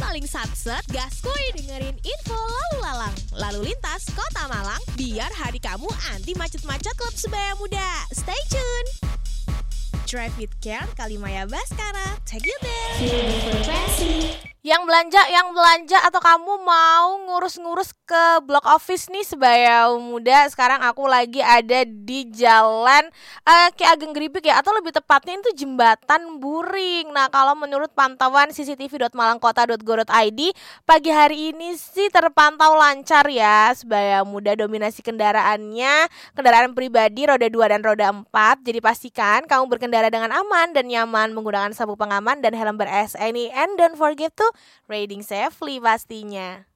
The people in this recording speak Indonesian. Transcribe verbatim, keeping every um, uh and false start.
paling satset, gaskuy dengerin info lalu lalang, lalu lintas Kota Malang, biar hari kamu anti macet-macet klub sebaya muda. Stay tune. Drive with Care, Kalimaya Baskara, take you there. Feel the frequency. Yang belanja, yang belanja atau kamu mau ngurus-ngurus ke blok office nih sebaya muda. Sekarang aku lagi ada di jalan uh, Ki Ageng Gripik ya, atau lebih tepatnya itu Jembatan Buring. Nah, kalau menurut pantauan c c t v dot malangkota dot go dot i d, pagi hari ini sih terpantau lancar ya sebaya muda. Dominasi kendaraannya kendaraan pribadi roda dua dan roda empat. Jadi pastikan kamu berkendara dengan aman dan nyaman menggunakan sabuk pengaman dan helm ber-S N I. And don't forget to riding safely pastinya.